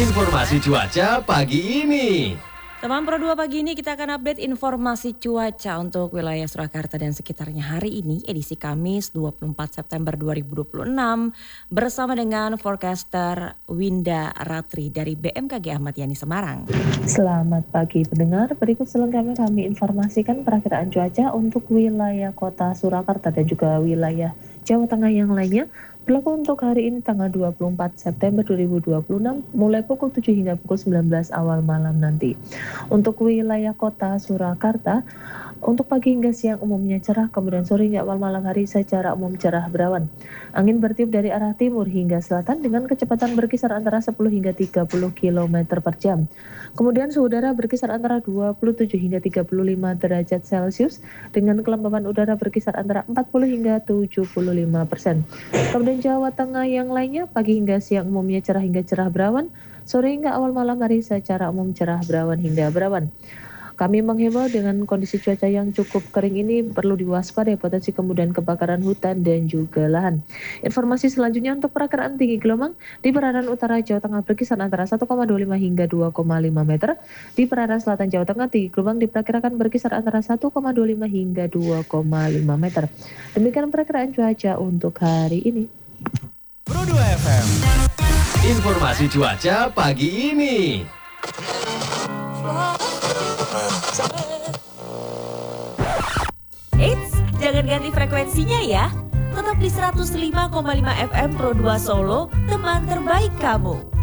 Informasi cuaca pagi ini. Teman Pro 2 pagi ini kita akan update informasi cuaca untuk wilayah Surakarta dan sekitarnya hari ini edisi Kamis 24 September 2026 bersama dengan forecaster Winda Ratri dari BMKG Ahmad Yani Semarang. Selamat pagi pendengar, berikut selengkapnya kami informasikan perakiraan cuaca untuk wilayah kota Surakarta dan juga wilayah Jawa Tengah yang lainnya. Berlaku untuk hari ini tanggal 24 September 2026 mulai pukul 7 hingga pukul 19 awal malam nanti. Untuk wilayah kota Surakarta, untuk pagi hingga siang umumnya cerah, kemudian sore hingga awal malam hari secara umum cerah berawan. Angin bertiup dari arah timur hingga selatan dengan kecepatan berkisar antara 10 hingga 30 km per jam. Kemudian suhu udara berkisar antara 27 hingga 35 derajat Celcius dengan kelembaban udara berkisar antara 40 hingga 75%. Kemudian Jawa Tengah yang lainnya pagi hingga siang umumnya cerah hingga cerah berawan, sore hingga awal malam hari secara umum cerah berawan hingga berawan. Kami menghimbau dengan kondisi cuaca yang cukup kering ini perlu diwaspadai potensi kemudahan kebakaran hutan dan juga lahan. Informasi selanjutnya untuk perakiraan tinggi gelombang di perairan utara Jawa Tengah berkisar antara 1,25 hingga 2,5 meter. Di perairan selatan Jawa Tengah tinggi gelombang diperkirakan berkisar antara 1,25 hingga 2,5 meter. Demikian perakiraan cuaca untuk hari ini. Pro 2 FM. Informasi cuaca pagi ini. Eits, jangan ganti frekuensinya ya. Tetap di 105,5 FM Pro 2 Solo, teman terbaik kamu.